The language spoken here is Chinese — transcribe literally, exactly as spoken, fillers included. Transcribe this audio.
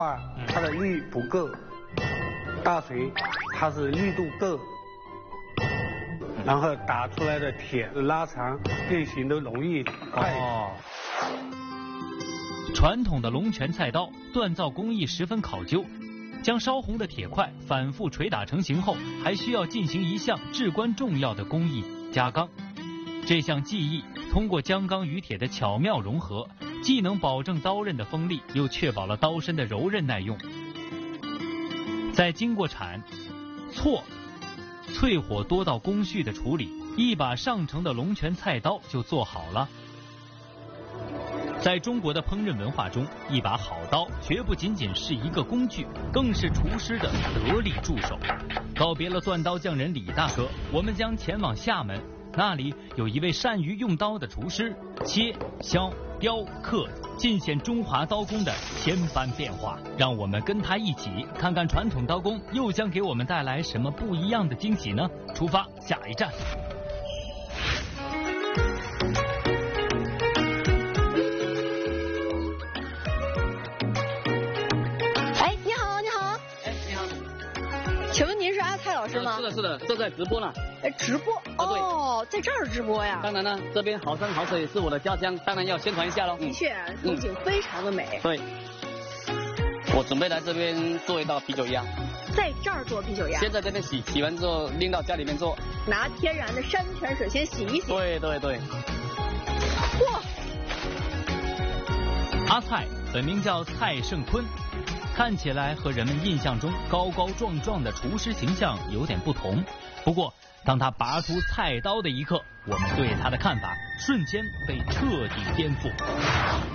啊，它的力不够；大锤它是力度够，然后打出来的铁拉长，变形的容易快。 哦。传统的龙泉菜刀锻造工艺十分考究，将烧红的铁块反复捶打成型后，还需要进行一项至关重要的工艺——加钢。这项技艺通过将钢与铁的巧妙融合，既能保证刀刃的锋利，又确保了刀身的柔韧耐用。在经过铲、挫、淬火多道工序的处理，一把上乘的龙泉菜刀就做好了。在中国的烹饪文化中，一把好刀绝不仅仅是一个工具，更是厨师的得力助手。告别了钻刀匠人李大哥，我们将前往厦门，那里有一位善于用刀的厨师，切、削、雕、刻，尽显中华刀工的千般变化。让我们跟他一起看看传统刀工又将给我们带来什么不一样的惊喜呢？出发，下一站。 请问您是阿蔡老师吗？ 是的，是的，正在直播呢。 哎，直播哦，在这儿直播呀？ 当然了，这边好山好水是我的家乡，当然要宣传一下喽。 的确，风景非常的美。 对，我准备来这边做一道啤酒鸭。 在这儿做啤酒鸭？ 先在这边洗，洗完之后拎到家里面做。 拿天然的山泉水先洗一洗。 对对对。 哇！ 阿蔡本名叫蔡胜坤。看起来和人们印象中高高壮壮的厨师形象有点不同，不过当他拔出菜刀的一刻，我们对他的看法瞬间被彻底颠覆。